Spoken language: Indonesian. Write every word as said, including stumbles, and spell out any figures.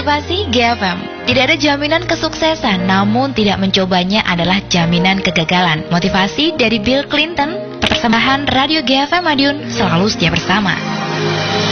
Motivasi G F M. Tidak ada jaminan kesuksesan, namun tidak mencobanya adalah jaminan kegagalan. Motivasi dari Bill Clinton. Persembahan Radio G F M Madiun, selalu setia bersama.